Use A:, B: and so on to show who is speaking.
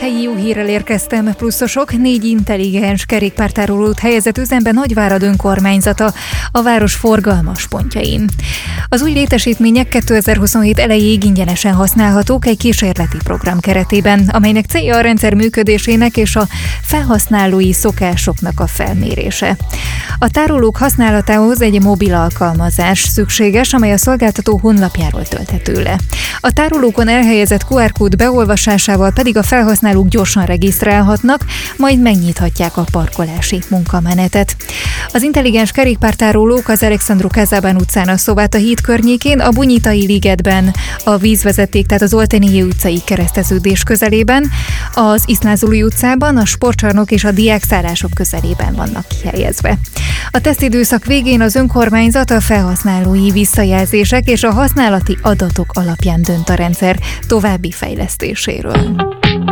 A: helyi jó hírrel érkeztem, pluszosok. 4 intelligens kerékpártárolót helyezett üzembe Nagyvárad önkormányzata a város forgalmas pontjain. Az új létesítmények 2027 elejéig ingyenesen használhatók egy kísérleti program keretében, amelynek célja a rendszer működésének és a felhasználói szokásoknak a felmérése. A tárolók használatához egy mobil alkalmazás szükséges, amely a szolgáltató honlapjáról tölthető le. A tárolókon elhelyezett QR kód beolvasásával pedig a felhasználók gyorsan regisztrálhatnak, majd megnyithatják a parkolási munkamenetet. Az intelligens kerékpártárolók az Alexandru Kazában utcán, a Szováta híd környékén, a Bunyitai ligetben, a vízvezeték, tehát az Oltenié utcai kereszteződés közelében, az Iszlázuli utcában, a sportcsarnok és a diákszállások közelében vannak kihelyezve. A tesztidőszak végén az önkormányzat a felhasználói visszajelzések és a használati adatok alapján dönt a rendszer további fejlesztéséről.